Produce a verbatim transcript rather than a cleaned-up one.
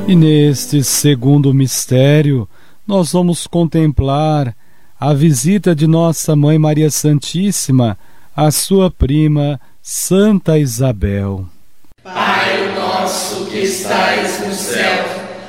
E neste segundo mistério, nós vamos contemplar a visita de nossa Mãe Maria Santíssima à sua prima Santa Isabel. Pai nosso que estais no céu,